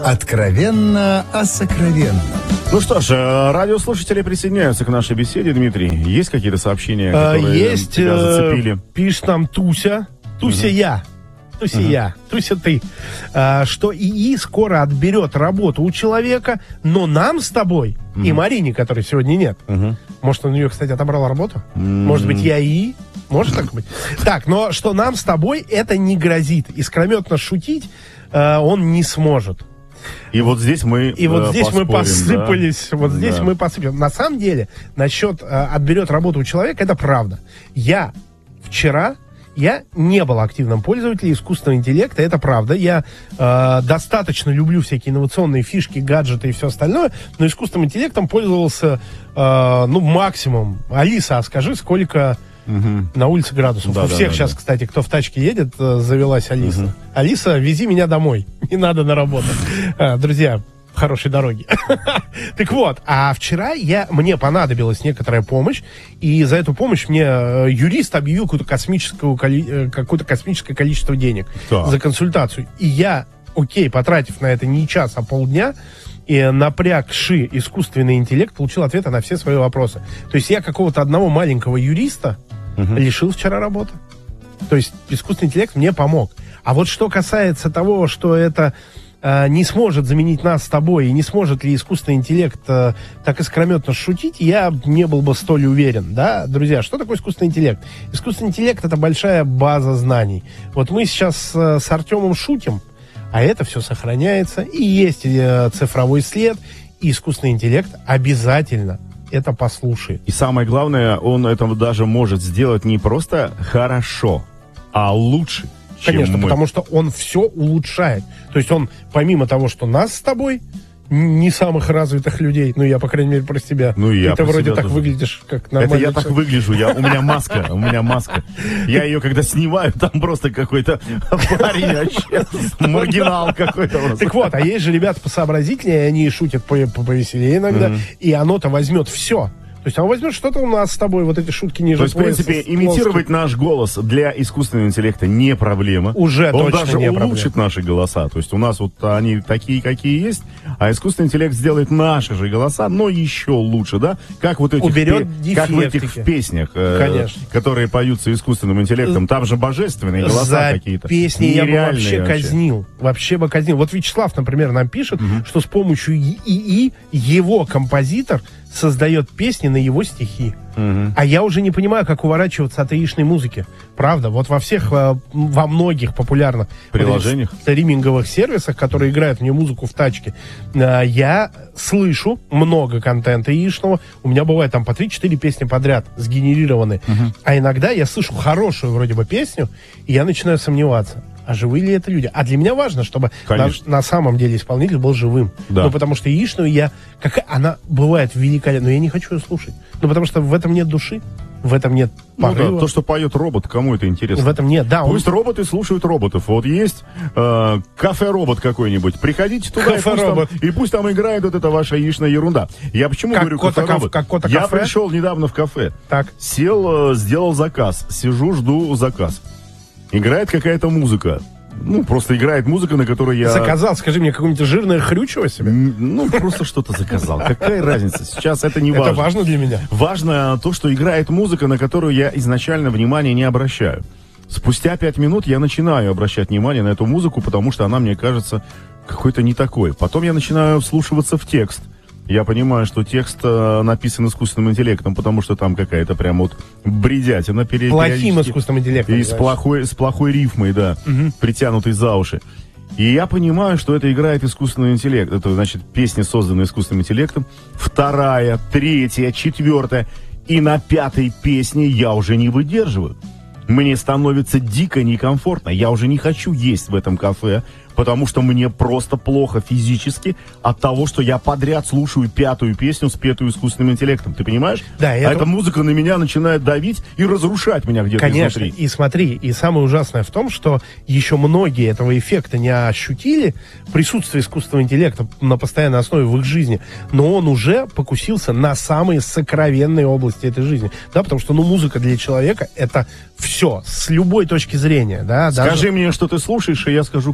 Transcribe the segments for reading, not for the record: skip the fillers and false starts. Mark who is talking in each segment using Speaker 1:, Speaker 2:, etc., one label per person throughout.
Speaker 1: Откровенно о сокровенном.
Speaker 2: Ну что ж, радиослушатели присоединяются к нашей беседе. Дмитрий, есть какие-то сообщения, которые тебя зацепили?
Speaker 3: Пишет нам Туся. Туся я. Туся ты. Что ИИ скоро отберет работу у человека, но нам с тобой и Марине, которой сегодня нет. Может, он у нее, кстати, отобрал работу? Может быть, я ИИ? Может так быть? Так, но что нам с тобой это не грозит. Искрометно шутить он не сможет.
Speaker 2: И вот здесь мы
Speaker 3: посыпались.
Speaker 2: Да?
Speaker 3: Вот здесь мы посыпались. На самом деле, насчет отберет работу у человека, это правда. Вчера не был активным пользователем искусственного интеллекта, это правда. Я достаточно люблю всякие инновационные фишки, гаджеты и все остальное, но искусственным интеллектом пользовался, максимум. Алиса, а скажи, сколько на улице градусов? У всех сейчас, кстати, кто в тачке едет, завелась Алиса. Алиса, вези меня домой, не надо на работу. Друзья, хорошей дороги. Так вот, а вчера мне понадобилась некоторая помощь, и за эту помощь мне юрист объявил какое-то космическое количество денег за консультацию. И я, потратив на это не час, а полдня, и напрягши искусственный интеллект, получил ответы на все свои вопросы. То есть я какого-то одного маленького юриста лишил вчера работы. То есть искусственный интеллект мне помог. А вот что касается того, что это не сможет заменить нас с тобой, и не сможет ли искусственный интеллект так искрометно шутить, я не был бы столь уверен, да, друзья. Что такое искусственный интеллект? Искусственный интеллект — это большая база знаний. Вот мы сейчас с Артемом шутим, а это все сохраняется, и есть цифровой след, и искусственный интеллект обязательно это послушает.
Speaker 2: И самое главное, он это даже может сделать не просто хорошо, а лучше.
Speaker 3: Конечно, потому что он все улучшает. То есть он, помимо того, что нас с тобой, не самых развитых людей, я, по крайней мере, про себя. Ты вроде так выглядишь, как нормально.
Speaker 2: Это я так выгляжу, у меня маска. Я ее, когда снимаю, там просто какой-то парень вообще, маргинал какой-то.
Speaker 3: Так вот, а есть же ребята посообразительнее, они шутят повеселее иногда, и оно-то возьмет все. То есть он возьмет что-то у нас с тобой, вот эти шутки ниже.
Speaker 2: То есть, в принципе, имитировать наш голос для искусственного интеллекта не проблема.
Speaker 3: Уже
Speaker 2: он
Speaker 3: точно
Speaker 2: даже
Speaker 3: не
Speaker 2: улучшит наши голоса. То есть у нас вот они такие, какие есть, а искусственный интеллект сделает наши же голоса, но еще лучше, да? Как вот этих как в этих песнях, которые поются искусственным интеллектом. Там же божественные голоса какие-то.
Speaker 3: Песни я бы вообще казнил. Вообще бы казнил. Вот Вячеслав, например, нам пишет, что с помощью ИИ его композитор создает песни на его стихи. А я уже не понимаю, как уворачиваться от яичной музыки. Правда, вот во многих популярных
Speaker 2: приложениях,
Speaker 3: стриминговых сервисах, которые играют в нее музыку в тачке, я слышу много контента яичного. У меня бывает там по 3-4 песни подряд сгенерированы. А иногда я слышу хорошую вроде бы песню, и я начинаю сомневаться. А живые ли это люди? А для меня важно, чтобы на самом деле исполнитель был живым.
Speaker 2: Да.
Speaker 3: Потому что яичную она бывает великолепна, но я не хочу ее слушать. Потому что в этом нет души, в этом нет порыва.
Speaker 2: То, что поет робот, кому это интересно?
Speaker 3: В этом нет, да.
Speaker 2: Пусть роботы слушают роботов. Вот есть кафе-робот какой-нибудь. Приходите туда, и пусть там играет вот эта ваша яичная ерунда. Я почему говорю кафе-робот? Я пришел недавно в кафе. Сел, сделал заказ. Сижу, жду заказ. Играет какая-то музыка. Просто играет музыка, на которой я...
Speaker 3: Заказал, скажи мне, какое-нибудь жирное хрючево себе?
Speaker 2: Просто что-то заказал. Какая разница? Сейчас это не важно.
Speaker 3: Это важно для меня.
Speaker 2: Важно то, что играет музыка, на которую я изначально внимания не обращаю. Спустя 5 минут я начинаю обращать внимание на эту музыку, потому что она мне кажется какой-то не такой. Потом я начинаю вслушиваться в текст. Я понимаю, что текст написан искусственным интеллектом, потому что там какая-то прям вот бредятина.
Speaker 3: Плохим искусственным интеллектом.
Speaker 2: И с плохой рифмой, да, притянутой за уши. И я понимаю, что это играет искусственный интеллект. Это, значит, песни, созданные искусственным интеллектом. 2-я, 3-я, 4-я. И на 5-й песне я уже не выдерживаю. Мне становится дико некомфортно. Я уже не хочу есть в этом кафе, потому что мне просто плохо физически от того, что я подряд слушаю 5-ю песню, спетую искусственным интеллектом. Ты понимаешь?
Speaker 3: Да.
Speaker 2: Эта музыка на меня начинает давить и разрушать меня где-то
Speaker 3: изнутри. Конечно. И смотри, и самое ужасное в том, что еще многие этого эффекта не ощутили, присутствие искусственного интеллекта на постоянной основе в их жизни, но он уже покусился на самые сокровенные области этой жизни. Да, потому что, музыка для человека — это все, с любой точки зрения. Да,
Speaker 2: скажи мне, что ты слушаешь, и я скажу, кто
Speaker 3: Конечно.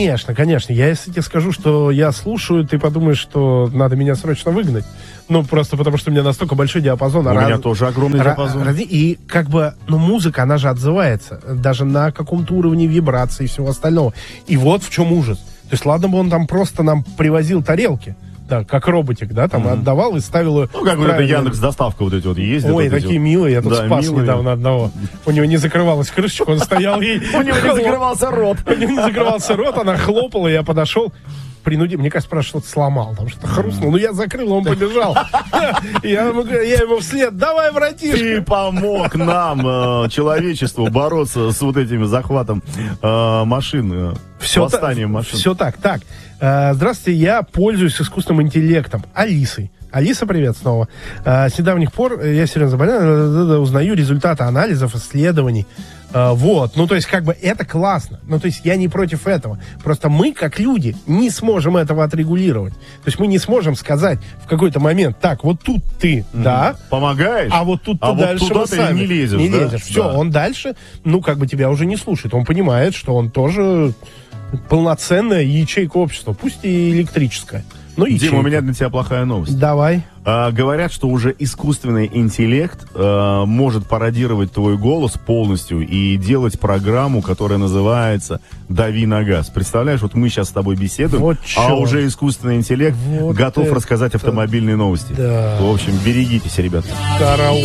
Speaker 3: Конечно, конечно. Я если тебе скажу, что я слушаю, ты подумаешь, что надо меня срочно выгнать. Ну, просто потому что у меня настолько большой диапазон.
Speaker 2: У меня тоже огромный диапазон.
Speaker 3: И как бы, ну, музыка, она же отзывается. Даже на каком-то уровне вибрации и всего остального. И вот в чем ужас. То есть, ладно бы он там просто нам привозил тарелки. Да, как роботик, да, там отдавал и ставил...
Speaker 2: Ну, как вот это Яндекс.Доставка вот эти вот ездят.
Speaker 3: Ой,
Speaker 2: вот
Speaker 3: такие милые, я тут спас недавно одного. У него не закрывалась крышечка, он стоял и...
Speaker 2: У него не закрывался рот.
Speaker 3: У него не закрывался рот, она хлопала, я подошел, мне кажется, просто что-то сломал, там что-то хрустнуло. Ну, я закрыл, он побежал. Я ему вслед, давай, братишка.
Speaker 2: Ты помог нам, человечеству, бороться с вот этим захватом машин, восстанием машин.
Speaker 3: Все так. Так, здравствуйте, я пользуюсь искусственным интеллектом. Алисой. Алиса, привет снова. С недавних пор я серьезно заболел, узнаю результаты анализов, исследований. Вот, ну то есть как бы это классно. Ну то есть я не против этого. Просто мы, как люди, не сможем этого отрегулировать. То есть мы не сможем сказать в какой-то момент, так, вот тут ты, да.
Speaker 2: Помогаешь.
Speaker 3: А вот тут ты дальше
Speaker 2: туда ты
Speaker 3: сами
Speaker 2: не лезешь.
Speaker 3: Не лезешь. Все, он дальше, ну как бы тебя уже не слушает. Он понимает, что он тоже полноценная ячейка общества, пусть и электрическая. Ну,
Speaker 2: Дима, у меня для тебя плохая новость.
Speaker 3: Давай.
Speaker 2: Говорят, что уже искусственный интеллект может пародировать твой голос полностью и делать программу, которая называется «Дави на газ». Представляешь, вот мы сейчас с тобой беседуем,
Speaker 3: вот
Speaker 2: а уже искусственный интеллект вот готов рассказать автомобильные новости.
Speaker 3: Да.
Speaker 2: В общем, берегитесь, ребята.
Speaker 3: Караул.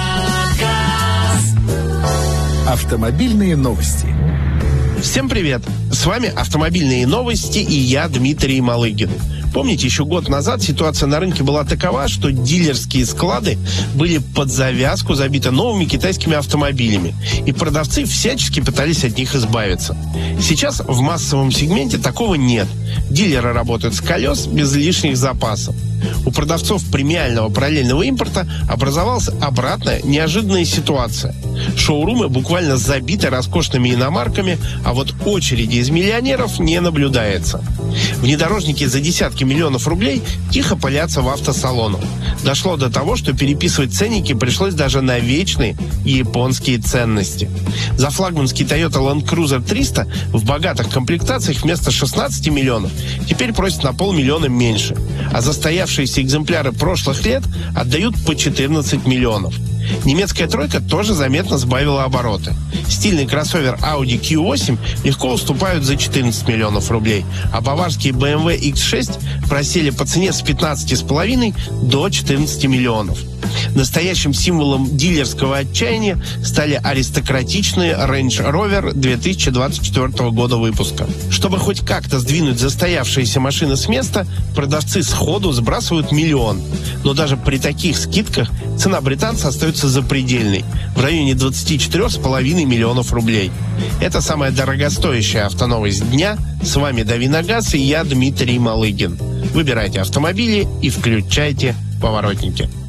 Speaker 1: Автомобильные новости.
Speaker 4: Всем привет! С вами «Автомобильные новости» и я, Дмитрий Малыгин. Помните, еще год назад ситуация на рынке была такова, что дилерские склады были под завязку забиты новыми китайскими автомобилями, и продавцы всячески пытались от них избавиться. Сейчас в массовом сегменте такого нет. Дилеры работают с колес без лишних запасов. У продавцов премиального параллельного импорта образовалась обратная, неожиданная ситуация. Шоурумы буквально забиты роскошными иномарками, а вот очереди из миллионеров не наблюдается. Внедорожники за десятки миллионов рублей тихо пылятся в автосалонах. Дошло до того, что переписывать ценники пришлось даже на вечные японские ценности. За флагманский Toyota Land Cruiser 300 в богатых комплектациях вместо 16 миллионов теперь просят на 500 000 меньше, а застоявшиеся экземпляры прошлых лет отдают по 14 миллионов. Немецкая тройка тоже заметно сбавила обороты. Стильный кроссовер Audi Q8 легко уступают за 14 миллионов рублей, а баварские BMW X6 просели по цене с 15,5 до 14 миллионов. Настоящим символом дилерского отчаяния стали аристократичные Range Rover 2024 года выпуска. Чтобы хоть как-то сдвинуть застоявшиеся машины с места, продавцы сходу сбрасывают миллион. Но даже при таких скидках цена британца остается запредельной, в районе 24,5 миллионов рублей. Это самая дорогостоящая автоновость дня. С вами «Дави на газ» и я, Дмитрий Малыгин. Выбирайте автомобили и включайте поворотники.